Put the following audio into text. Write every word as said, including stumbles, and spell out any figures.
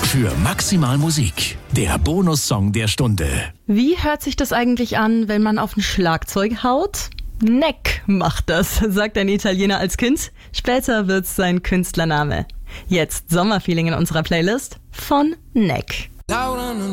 für Maximal Musik, der Bonussong der Stunde. Wie hört sich das eigentlich an, wenn man auf ein Schlagzeug haut? Neck macht das, sagt ein Italiener als Kind. Später wird's sein Künstlername. Jetzt Sommerfeeling in unserer Playlist von Neck.